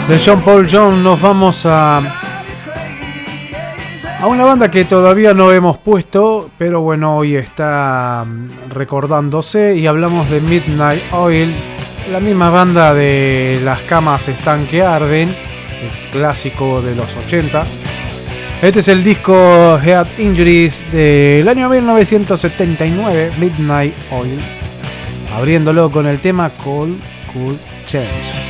De John Paul Jones nos vamos a una banda que todavía no hemos puesto, pero bueno, hoy está recordándose, y hablamos de Midnight Oil, la misma banda de Las camas están que arden, el clásico de los 80. Este es el disco Head Injuries del año 1979, Midnight Oil, abriéndolo con el tema Cold Could Change.